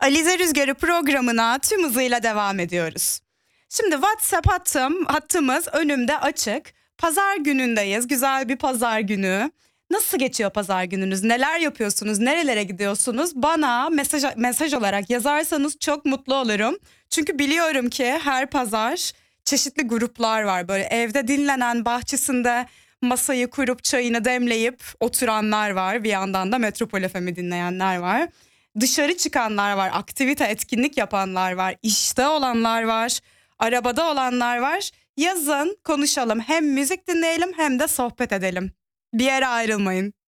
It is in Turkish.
Alize Rüzgarı programına tüm hızıyla devam ediyoruz. Şimdi WhatsApp hattımız önümde açık. Pazar günündeyiz. Güzel bir pazar günü. Nasıl geçiyor pazar gününüz? Neler yapıyorsunuz? Nerelere gidiyorsunuz? Bana mesaj olarak yazarsanız çok mutlu olurum. Çünkü biliyorum ki her pazar çeşitli gruplar var. Böyle evde dinlenen, bahçesinde masayı kurup çayını demleyip oturanlar var. Bir yandan da Metropol FM'i dinleyenler var. Dışarı çıkanlar var, aktivite, etkinlik yapanlar var, işte olanlar var, arabada olanlar var. Yazın konuşalım, hem müzik dinleyelim hem de sohbet edelim. Bir yere ayrılmayın.